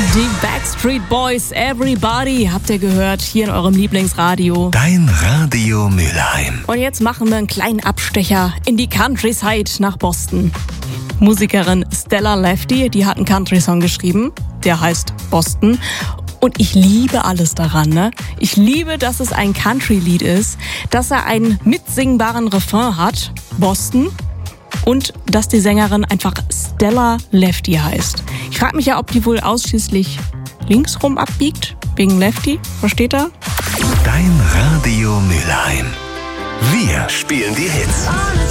Die Backstreet Boys, Everybody, habt ihr gehört, hier in eurem Lieblingsradio. Dein Radio Mülheim. Und jetzt machen wir einen kleinen Abstecher in die Countryside nach Boston. Musikerin Stella Lefty, die hat einen Country-Song geschrieben, der heißt Boston. Und ich liebe alles daran, ne? Ich liebe, dass es ein Country-Lied ist, dass er einen mitsingbaren Refrain hat, Boston, und dass die Sängerin einfach Stella Lefty heißt. Ich frage mich ja, ob die wohl ausschließlich linksrum abbiegt, wegen Lefty, versteht ihr? Dein Radio Mülheim. Wir spielen die Hits.